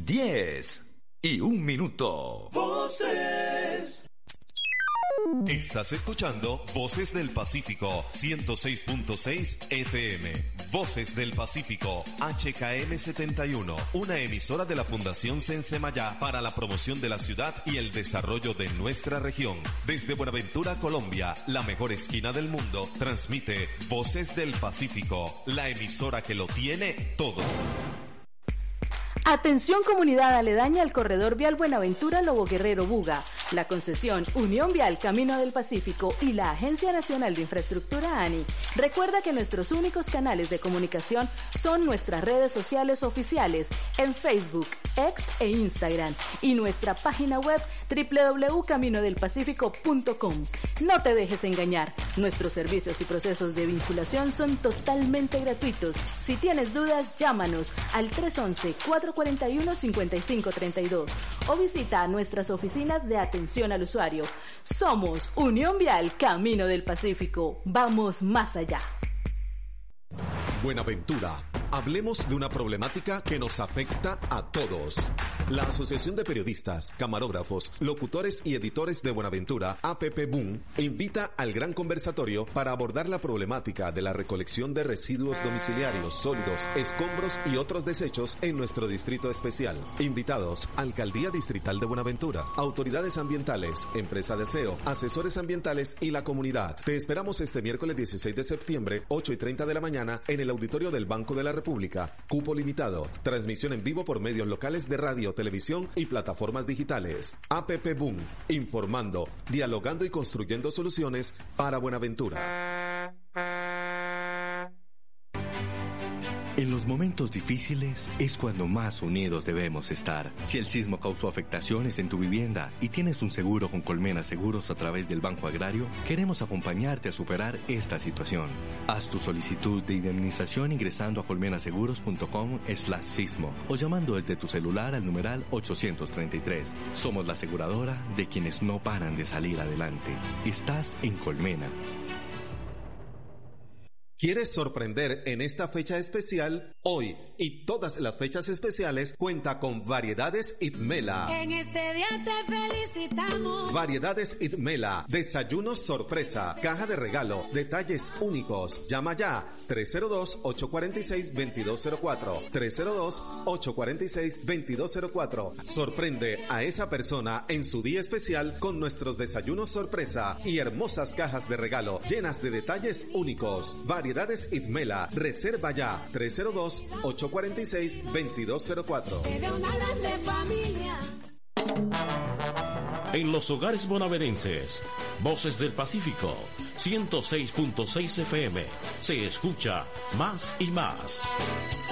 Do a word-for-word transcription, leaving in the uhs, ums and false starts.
diez y un minuto. Voces. Estás escuchando Voces del Pacífico, ciento seis punto seis F M. Voces del Pacífico, H K M setenta y uno, una emisora de la Fundación Sensemayá para la promoción de la ciudad y el desarrollo de nuestra región. Desde Buenaventura, Colombia, la mejor esquina del mundo, transmite Voces del Pacífico, la emisora que lo tiene todo. Atención comunidad aledaña al corredor vial Buenaventura Lobo Guerrero Buga. La concesión Unión Vial Camino del Pacífico y la Agencia Nacional de Infraestructura ANI recuerda que nuestros únicos canales de comunicación son nuestras redes sociales oficiales en Facebook, X e Instagram y nuestra página web doble u doble u doble u punto camino del pacífico punto com. No te dejes engañar, nuestros servicios y procesos de vinculación son totalmente gratuitos. Si tienes dudas, llámanos al tres once, cuatro cuarenta y uno, cincuenta y cinco treinta y dos o visita nuestras oficinas de atención al usuario. Somos Unión Vial Camino del Pacífico. Vamos más allá. Buenaventura. Hablemos de una problemática que nos afecta a todos. La Asociación de Periodistas, Camarógrafos, Locutores y Editores de Buenaventura, A P P Boom, invita al gran conversatorio para abordar la problemática de la recolección de residuos domiciliarios, sólidos, escombros y otros desechos en nuestro distrito especial. Invitados: Alcaldía Distrital de Buenaventura, autoridades ambientales, empresa de aseo, asesores ambientales y la comunidad. Te esperamos este miércoles dieciséis de septiembre, ocho y treinta de la mañana, en el auditorio del Banco de la República. Cupo limitado. Transmisión en vivo por medios locales de radio, televisión y plataformas digitales. A P P Boom, informando, dialogando y construyendo soluciones para Buenaventura. En los momentos difíciles es cuando más unidos debemos estar. Si el sismo causó afectaciones en tu vivienda y tienes un seguro con Colmena Seguros a través del Banco Agrario, queremos acompañarte a superar esta situación. Haz tu solicitud de indemnización ingresando a colmenaseguros punto com slash sismo o llamando desde tu celular al numeral ochocientos treinta y tres. Somos la aseguradora de quienes no paran de salir adelante. Estás en Colmena. ¿Quieres sorprender en esta fecha especial? Hoy y todas las fechas especiales cuenta con Variedades Itmela. En este día te felicitamos. Variedades Itmela, desayunos sorpresa, caja de regalo, detalles únicos. Llama ya tres cero dos, ocho cuatro seis, dos dos cero cuatro, tres cero dos, ocho cuatro seis, dos dos cero cuatro. Sorprende a esa persona en su día especial con nuestros desayunos sorpresa y hermosas cajas de regalo llenas de detalles únicos. Variedades Itmela, reserva ya tres cero dos, ocho cuatro seis, dos dos cero cuatro. En los hogares bonaerenses, Voces del Pacífico, ciento seis punto seis F M, se escucha más y más.